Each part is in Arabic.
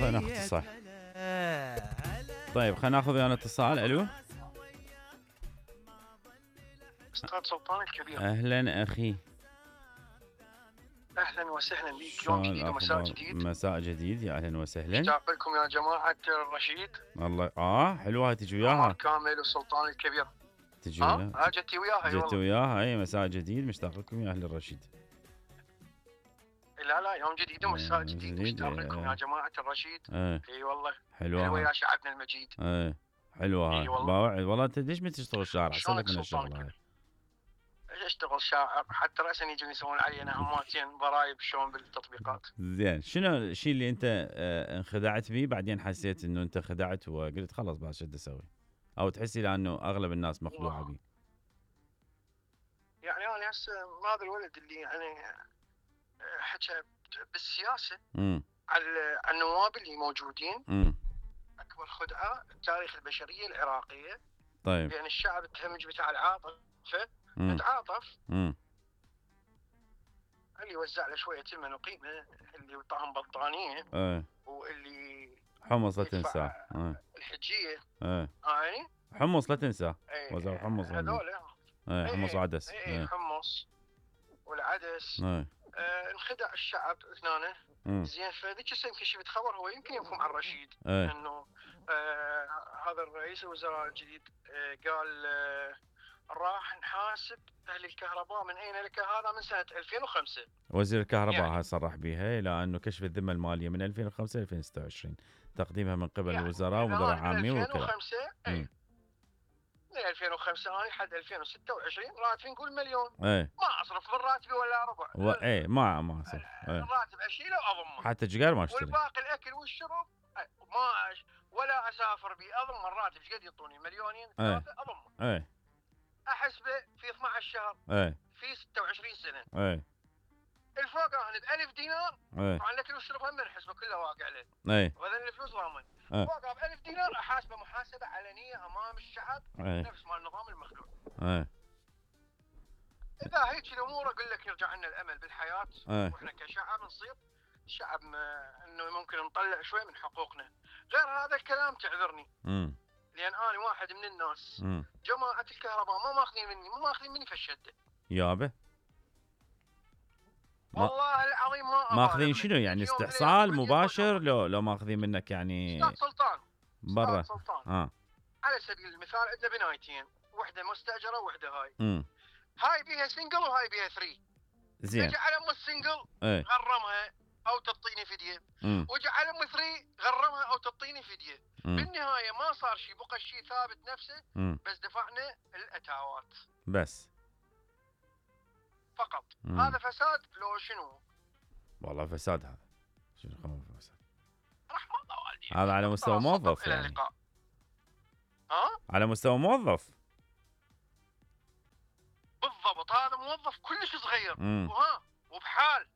خلينا ناخذ اتصال. طيب خلينا ناخذ ويانا اتصال. الو استاذ سلطان الكبير، اهلا اخي، اهلا وسهلا بك. يوم شلون جديد ومساء الاخبار؟ جديد. مساء جديد، يا اهلا وسهلا. اشتاق لكم يا جماعه الرشيد. الله حلوه، تجي عمر وياها؟ كامل والسلطان الكبير. تجي وياها؟ جتي وياها. جيت وياها، اي مساء جديد، مشتاق لكم يا اهل الرشيد. لا يوم جديد ومساء جديد، مشتاق لكم يا جماعه الرشيد. اي والله حلوه يا شعبنا المجيد. حلوه هاي. والله انت ليش ما تشتغل الشارع؟ شلونك من الشغله هاي؟ اشتغل شاعر حتى راسا يجون يسوون علينا هماتين ضرايب شلون بالتطبيقات. زين، شنو الشيء اللي انت انخدعت فيه بعدين حسيت انه انت خدعت وقلت خلاص بس شو بدي اسوي؟ او تحسي لانه اغلب الناس مخدوعه به؟ يعني انا هسه هذا الولد اللي يعني حكى بالسياسه على النواب اللي موجودين اكبر خدعه بتاريخ البشريه العراقيه. طيب لان الشعب التهمج بتاع العاطفه نتعاطف. اللي وزع له شويه تمن وقيمه، اللي طعم بطانيه، واللي حمص لا تنسى الحجيه. يعني حمص لا تنسى، وزع حمص هذول حمص وعدس. حمص والعدس. انخدع الشعب هنا. زين، فذيك السنه يمكن شفت خبر، هو يمكن يكون عن رشيد، انه هذا الرئيس الوزراء الجديد قال راح نحاسب اهل الكهرباء. من اين لك هذا؟ من سنه 2005. وزير الكهرباء يعني صرح بها، الى انه كشف الذمه الماليه من 2005 ل 2026 تقديمها من قبل يعني الوزراء ومدراء عامين وكذا. 2005 من 2005 انا لحد 2026 راتبي نقول مليون. ما اصرف من راتبي ولا ربع. ما اصرف. الراتب اشيله واضمه، حتى جقر ما اشتري، والباقي الاكل والشرب ولا اسافر بي. اضم الراتب ايش قد يعطوني؟ مليونين ثلاثه اضمه. احسبه في 12 شهر في 26 سنه. الفوق راهن ب1000 دينار. طبعا الاكل والشرب هم نحسبه كله واقع له. وهذا الفلوس ضامن. فوق ب1000 دينار احاسبه محاسبه علنيه امام الشعب. نفس ما النظام المخلوع. اذا هيك الامور اقول لك يرجع لنا الامل بالحياه. واحنا كشعب نصير شعب انه ممكن نطلع شوي من حقوقنا. غير هذا الكلام تعذرني. لان انا واحد من الناس جماعه الكهرباء ما ماخذين مني فشده يابا. والله العظيم ما ماخذين شنو يعني؟ استحصال مباشر لو ماخذين منك يعني؟ استاذ سلطان برا. على سبيل المثال عندنا بنايتين، وحده مستاجره وحده هاي. هاي بيها سنجل وهاي بيها 3. زين، اجى على ام السنجل غرمها او تعطيني فديه، وجا على ام 3 غرمها او تعطيني فديه. بالنهايه ما صار شيء، بقى الشيء ثابت نفسه. بس دفعنا الاتاوات بس فقط. هذا فساد لو شنو؟ والله فساد. هذا شنو خبر فساد؟ رحمة الله والديك. هذا على مستوى موظف يعني. على مستوى موظف بالضبط. هذا موظف كلش صغير وبحال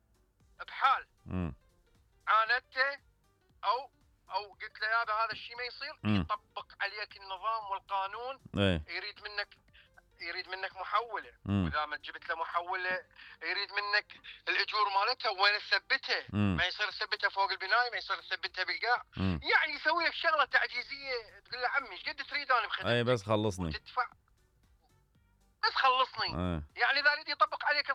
عاندته او قلت له هذا الشيء ما يصير. يطبق عليك النظام والقانون. يريد منك محوله، واذا ما جبت له محوله يريد منك الاجور مالتها وين تثبتها. ما يصير تثبتها فوق البنايه، ما يصير تثبتها بالقاع. يعني يسوي لك شغله تعجيزيه، تقول له عمي ايش قد تريد انا بخدمتك؟ بس خلصني، تدفع بس خلصني. يعني اذا يريد يطبق عليك